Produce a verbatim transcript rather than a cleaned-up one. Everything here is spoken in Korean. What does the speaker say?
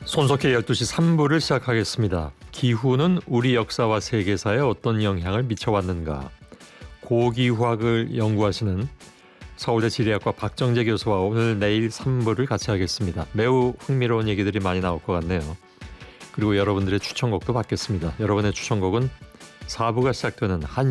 손석희 열두 시 삼 부를 시작하겠습니다. 기후는 우리 역사와 세계사에 어떤 영향을 미쳐왔는가? 고기후학을 연구하시는 서울대 지리학과 박정재 교수와 오늘 내일 삼 부를 같이 하겠습니다. 매우 흥미로운 얘기들이 많이 나올 것 같네요. 그리고 여러분들의 추천곡도 받겠습니다. 여러분의 추천곡은 사 부가 시작되는 한